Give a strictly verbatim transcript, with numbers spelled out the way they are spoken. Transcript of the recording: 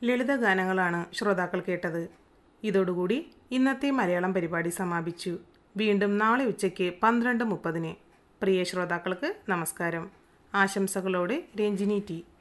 ലളിതഗാനങ്ങളാണ് ശ്രോതാക്കൾ കേട്ടത്. ഇതോടുകൂടി ഇന്നത്തെ മലയാളം പരിപാടി സമാപിച്ചു. വീണ്ടും നാളെ ഉച്ചയ്ക്ക് പന്ത്രണ്ട് മുപ്പതിന്. പ്രിയ ശ്രോതാക്കൾക്ക് നമസ്കാരം. ആശംസകളോടെ രഞ്ജിനി ടി.